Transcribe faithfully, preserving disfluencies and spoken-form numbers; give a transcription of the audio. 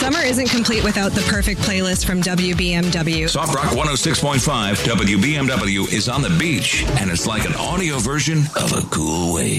Summer isn't complete without the perfect playlist from W B M W. Soft Rock one oh six point five W B M W is on the beach, and it's like an audio version of a cool wave.